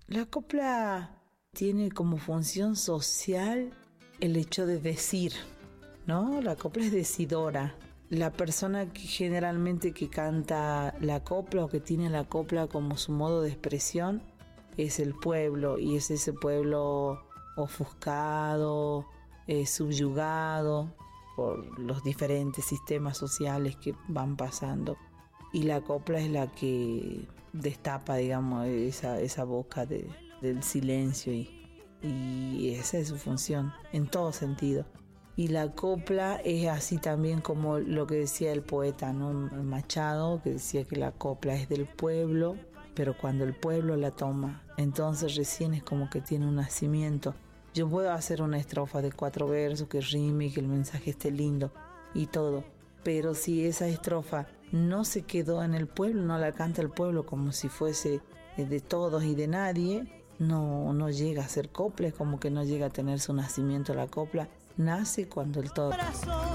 La copla tiene como función social el hecho de decir, ¿no? La copla es decidora. La persona que generalmente que canta la copla o que tiene la copla como su modo de expresión es el pueblo, y es ese pueblo ofuscado, subyugado por los diferentes sistemas sociales que van pasando. Y la copla es la que destapa, digamos, esa boca del silencio, y esa es su función en todo sentido. Y la copla es así también como lo que decía el poeta, ¿no? Machado, que decía que la copla es del pueblo, pero cuando el pueblo la toma, entonces recién es como que tiene un nacimiento. Yo puedo hacer una estrofa de 4 versos que rime y que el mensaje esté lindo y todo, pero si esa estrofa no se quedó en el pueblo, no la canta el pueblo como si fuese de todos y de nadie, no llega a ser copla, es como que no llega a tener su nacimiento la copla. Nace cuando el todo